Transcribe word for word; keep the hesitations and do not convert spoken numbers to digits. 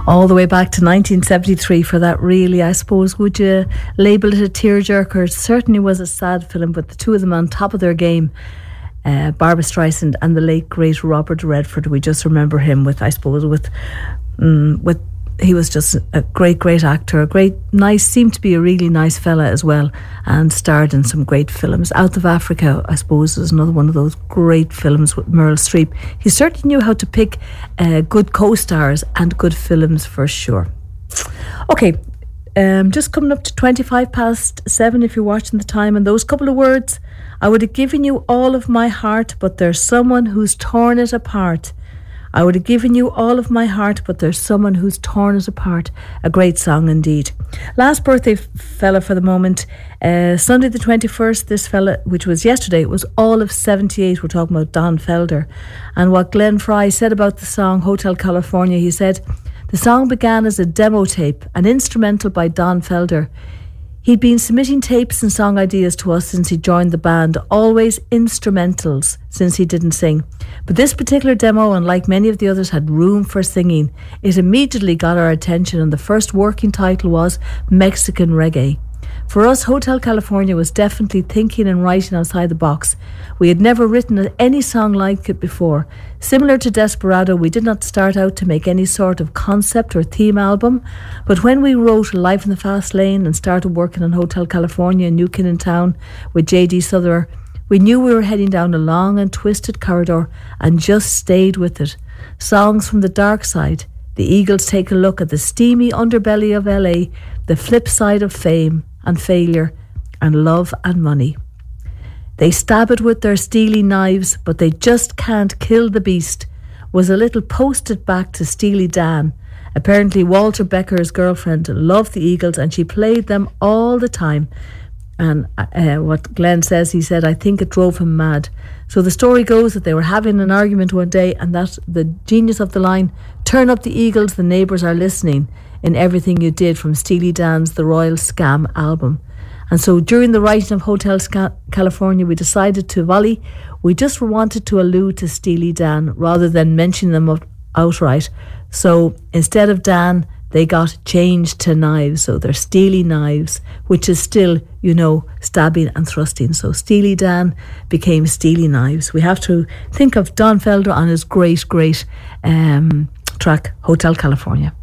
all the way back to nineteen seventy-three for that. Really, I suppose, would you label it a tearjerker? It certainly was a sad film, but the two of them on top of their game, uh, Barbra Streisand and the late great Robert Redford. We just remember him with, I suppose, with um, with he was just a great, great actor, a great, nice, seemed to be a really nice fella as well, and starred in some great films. Out of Africa, I suppose, is another one of those great films with Meryl Streep. He certainly knew how to pick uh, good co-stars and good films for sure. Okay, um, just coming up to twenty-five past seven if you're watching the time, and those couple of words: I would have given you all of my heart, but there's someone who's torn it apart. I would have given you all of my heart, but there's someone who's torn it apart. A great song indeed. Last birthday fella for the moment, uh, Sunday the twenty-first, this fella, which was yesterday, it was all of seventy-eight. We're talking about Don Felder. And what Glenn Fry said about the song Hotel California, he said, the song began as a demo tape, an instrumental by Don Felder. He'd been submitting tapes and song ideas to us since he joined the band, always instrumentals since he didn't sing. But this particular demo, unlike many of the others, had room for singing. It immediately got our attention, and the first working title was Mexican Reggae. For us, Hotel California was definitely thinking and writing outside the box. We had never written any song like it before. Similar to Desperado, we did not start out to make any sort of concept or theme album, but when we wrote Life in the Fast Lane and started working on Hotel California in New Kinnan Town with J D Souther, we knew we were heading down a long and twisted corridor and just stayed with it. Songs from the dark side. The Eagles take a look at the steamy underbelly of L A, the flip side of fame and failure and love and money. They stab it with their steely knives, but they just can't kill the beast, was a little posted back to Steely Dan. Apparently Walter Becker's girlfriend loved the Eagles and she played them all the time. And uh, what Glenn says, he said, I think it drove him mad. So the story goes that they were having an argument one day, and that the genius of the line, turn up the Eagles, the neighbours are listening, in Everything You Did from Steely Dan's The Royal Scam album. And so during the writing of Hotel Sca- California, we decided to volley. We just wanted to allude to Steely Dan rather than mention them outright. So instead of Dan, they got changed to knives. So they're Steely Knives, which is still, you know, stabbing and thrusting. So Steely Dan became Steely Knives. We have to think of Don Felder on his great, great um, track, Hotel California.